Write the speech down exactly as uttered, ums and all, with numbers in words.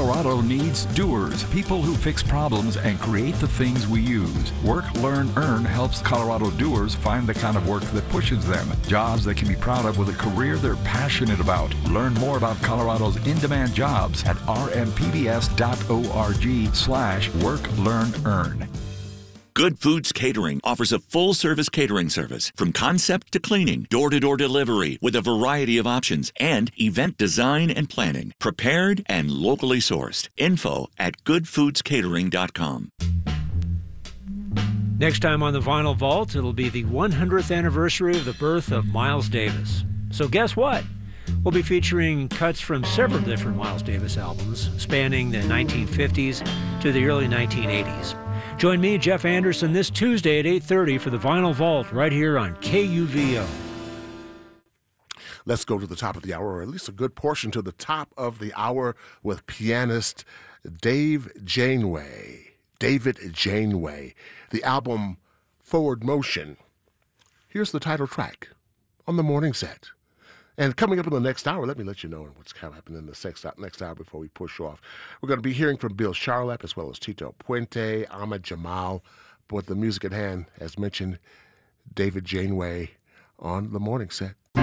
Colorado needs doers, people who fix problems and create the things we use. Work, Learn, Earn helps Colorado doers find the kind of work that pushes them, jobs they can be proud of with a career they're passionate about. Learn more about Colorado's in-demand jobs at rmpbs.org slash work, learn, earn. Good Foods Catering offers a full-service catering service from concept to cleaning, door-to-door delivery with a variety of options, and event design and planning. Prepared and locally sourced. Info at good foods catering dot com. Next time on the Vinyl Vault, it'll be the one hundredth anniversary of the birth of Miles Davis. So guess what? We'll be featuring cuts from several different Miles Davis albums, spanning the nineteen fifties to the early nineteen eighties. Join me, Jeff Anderson, this Tuesday at eight thirty for the Vinyl Vault right here on K U V O. Let's go to the top of the hour, or at least a good portion to the top of the hour, with pianist Dave Janeway. David Janeway. The album Forward Motion. Here's the title track on the morning set. And coming up in the next hour, let me let you know what's happening in the next hour before we push off. We're going to be hearing from Bill Charlap as well as Tito Puente, Ahmad Jamal. But the music at hand, as mentioned, David Janeway on the morning set.